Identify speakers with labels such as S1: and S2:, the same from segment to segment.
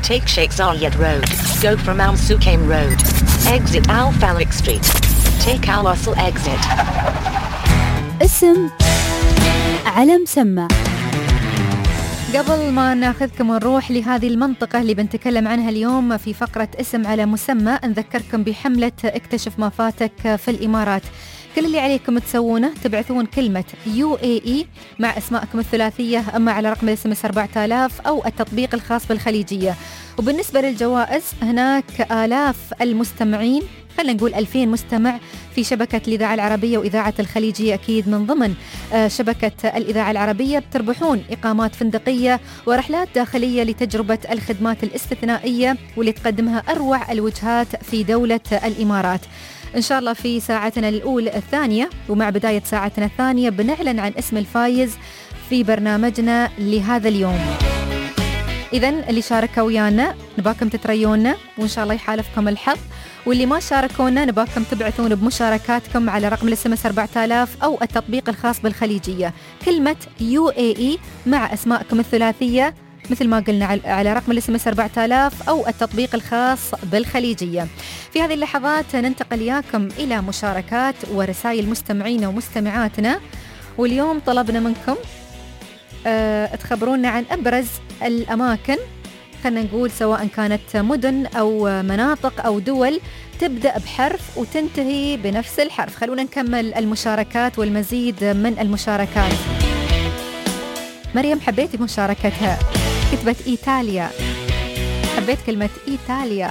S1: Take Sheikh Zayed Road. Go from Al Sukaim Road. Exit Al Falak Street. Take Al Wasl exit.
S2: اسم على مسمى.
S3: قبل ما ناخذكم ونروح لهذه المنطقة اللي بنتكلم عنها اليوم في فقرة اسم على مسمى، نذكركم بحملة اكتشف ما فاتك في الإمارات. كل اللي عليكم تسوونه تبعثون كلمة UAE مع أسماءكم الثلاثية، أما على رقم SMS 4000 أو التطبيق الخاص بالخليجية. وبالنسبة للجوائز هناك آلاف المستمعين، خلينا نقول 2000 مستمع في شبكة الإذاعة العربية وإذاعة الخليجية أكيد من ضمن شبكة الإذاعة العربية، بتربحون إقامات فندقية ورحلات داخلية لتجربة الخدمات الاستثنائية واللي تقدمها أروع الوجهات في دولة الإمارات. إن شاء الله في ساعتنا الثانية ومع بداية ساعتنا الثانية بنعلن عن اسم الفايز في برنامجنا لهذا اليوم. إذن اللي شاركوا ويانا نباكم تتريونا وإن شاء الله يحالفكم الحظ، واللي ما شاركونا نباكم تبعثون بمشاركاتكم على رقم SMS 4000 أو التطبيق الخاص بالخليجية كلمة UAE مع أسماءكم الثلاثية مثل ما قلنا على رقم SMS 4000 أو التطبيق الخاص بالخليجية. في هذه اللحظات ننتقل إياكم إلى مشاركات ورسائل مستمعين ومستمعاتنا، واليوم طلبنا منكم تخبرونا عن أبرز الأماكن، خلنا نقول سواء كانت مدن أو مناطق أو دول تبدأ بحرف وتنتهي بنفس الحرف. خلونا نكمل المشاركات والمزيد من المشاركات. مريم حبيتي مشاركتها، كتبت إيطاليا، حبيت كلمة إيطاليا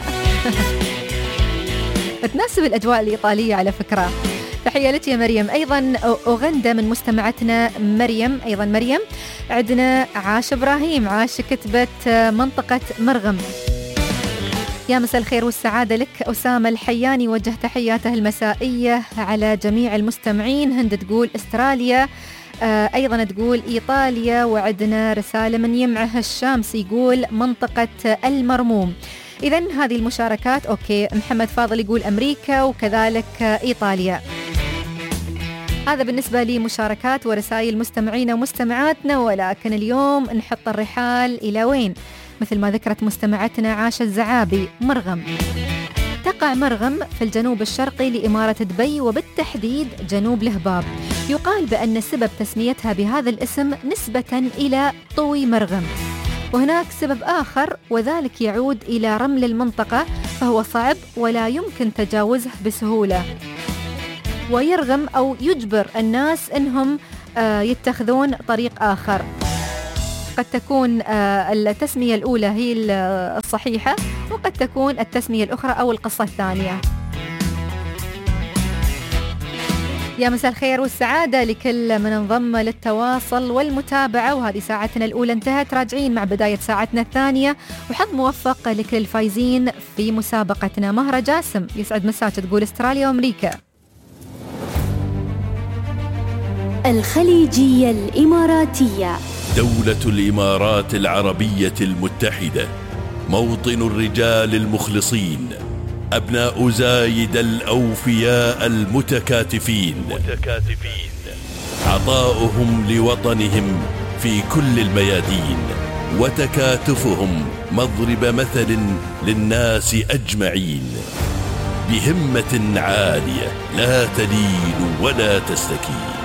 S3: تناسب الأجواء الإيطالية على فكرة. تحية لك يا مريم. أيضا أوغندا من مستمعتنا مريم، أيضا مريم. عندنا عاش إبراهيم، عاش كتبت منطقة مرغم. يا مساء الخير والسعادة لك أسامة الحياني، وجه تحياته المسائية على جميع المستمعين. هند تقول أستراليا، أيضا تقول إيطاليا، وعندنا رسالة من يمعه الشامس يقول منطقة المرموم. إذن هذه المشاركات أوكي. محمد فاضل يقول أمريكا وكذلك إيطاليا. هذا بالنسبة لي مشاركات ورسائل مستمعين ومستمعاتنا، ولكن اليوم نحط الرحال إلى وين؟ مثل ما ذكرت مستمعتنا عاشة الزعابي، مرغم. تقع مرغم في الجنوب الشرقي لإمارة دبي وبالتحديد جنوب الهباب. يقال بأن سبب تسميتها بهذا الاسم نسبة إلى طوي مرغم، وهناك سبب آخر وذلك يعود إلى رمل المنطقة، فهو صعب ولا يمكن تجاوزه بسهولة، ويرغم أو يجبر الناس أنهم يتخذون طريق آخر. قد تكون التسمية الأولى هي الصحيحة، وقد تكون التسمية الأخرى أو القصة الثانية. يا مساء الخير والسعادة لكل من انضم للتواصل والمتابعة، وهذه ساعتنا الأولى انتهت، راجعين مع بداية ساعتنا الثانية، وحظ موفق لكل الفايزين في مسابقتنا. مهرة جاسم يسعد مساك تقول استراليا وأمريكا.
S2: الخليجية الإماراتية.
S4: دولة الإمارات العربية المتحدة، موطن الرجال المخلصين، أبناء زايد الأوفياء المتكاتفين، عطاؤهم لوطنهم في كل الميادين، وتكاتفهم مضرب مثل للناس أجمعين، بهمة عالية لا تلين ولا تستكين.